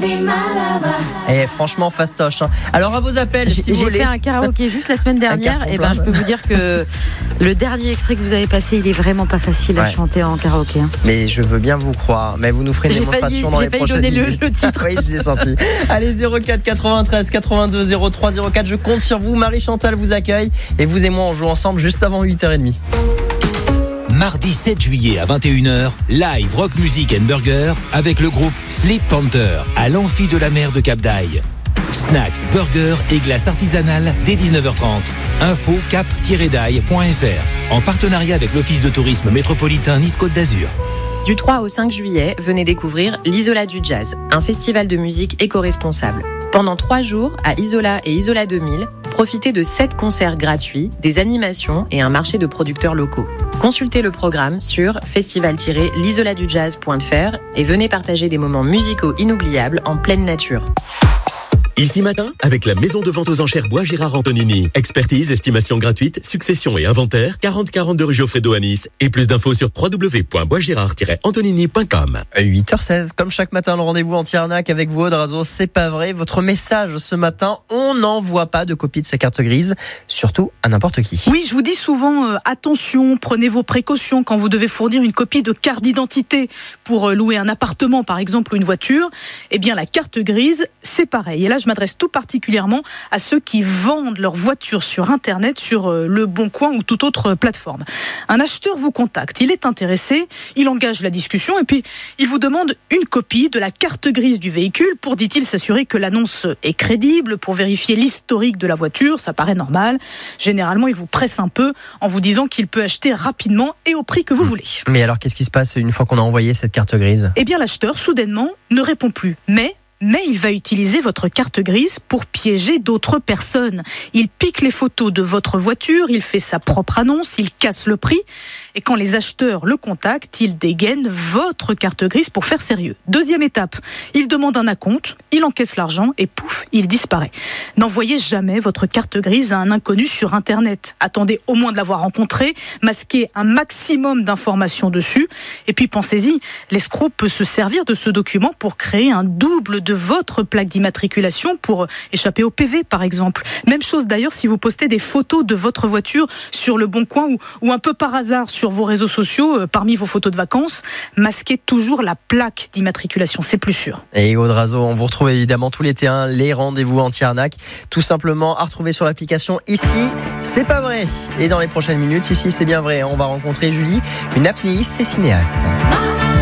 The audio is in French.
Et franchement, fastoche. Alors à vos appels, si vous J'ai voulez. fait un karaoké juste la semaine dernière. Et je peux vous dire que le dernier extrait que vous avez passé, il est vraiment pas facile à chanter en karaoké. Mais je veux bien vous croire. Mais vous nous ferez une démonstration dans les prochaines minutes. J'ai failli donner le titre. Oui, je l'ai senti. Allez, 04 93 82 03 04. Je compte sur vous. Marie-Chantal vous accueille. Et vous et moi, on joue ensemble juste avant 8h30. Mardi 7 juillet à 21h, live rock music and burger avec le groupe Sleep Panther à l'Amphi de la Mer de Cap d'Aille. Snack, burger et glace artisanale dès 19h30. Info cap-daille.fr en partenariat avec l'Office de tourisme métropolitain Nice-Côte d'Azur. Du 3 au 5 juillet, venez découvrir l'Isola du Jazz, un festival de musique éco-responsable. Pendant 3 jours, à Isola et Isola 2000, profitez de 7 concerts gratuits, des animations et un marché de producteurs locaux. Consultez le programme sur festival-l'isoladujazz.fr et venez partager des moments musicaux inoubliables en pleine nature. Ici Matin, avec la maison de vente aux enchères Bois Gérard Antonini. Expertise, estimation gratuite, succession et inventaire, 40-42 rue Geoffredo à Nice. Et plus d'infos sur www.boisgérard-antonini.com. 8h16, comme chaque matin, le rendez-vous anti-arnaque avec vous, Aude Razo. C'est pas vrai. Votre message ce matin, on n'envoie pas de copie de sa carte grise, surtout à n'importe qui. Oui, je vous dis souvent, attention, prenez vos précautions quand vous devez fournir une copie de carte d'identité pour louer un appartement, par exemple, ou une voiture. Eh bien, la carte grise, c'est pareil. Et là, je m'adresse tout particulièrement à ceux qui vendent leur voiture sur Internet, sur Le Bon Coin ou toute autre plateforme. Un acheteur vous contacte, il est intéressé, il engage la discussion et puis il vous demande une copie de la carte grise du véhicule pour, dit-il, s'assurer que l'annonce est crédible, pour vérifier l'historique de la voiture, ça paraît normal. Généralement, il vous presse un peu en vous disant qu'il peut acheter rapidement et au prix que vous voulez. Mais alors, qu'est-ce qui se passe une fois qu'on a envoyé cette carte grise ? Eh bien, l'acheteur, soudainement, ne répond plus. Mais il va utiliser votre carte grise pour piéger d'autres personnes. Il pique les photos de votre voiture, il fait sa propre annonce, il casse le prix. Et quand les acheteurs le contactent, il dégaine votre carte grise pour faire sérieux. Deuxième étape, il demande un acompte, il encaisse l'argent et pouf, il disparaît. N'envoyez jamais votre carte grise à un inconnu sur Internet. Attendez au moins de l'avoir rencontré, masquez un maximum d'informations dessus. Et puis pensez-y, l'escroc peut se servir de ce document pour créer un double de votre plaque d'immatriculation pour échapper au PV, par exemple. Même chose d'ailleurs si vous postez des photos de votre voiture sur Le Bon Coin ou un peu par hasard sur vos réseaux sociaux, parmi vos photos de vacances, masquez toujours la plaque d'immatriculation, c'est plus sûr. Et Aude Razo, on vous retrouve évidemment tout l'été, les rendez-vous anti-arnaque, tout simplement à retrouver sur l'application Ici, c'est pas vrai. Et dans les prochaines minutes, Ici, c'est bien vrai, on va rencontrer Julie, une apnéiste et cinéaste.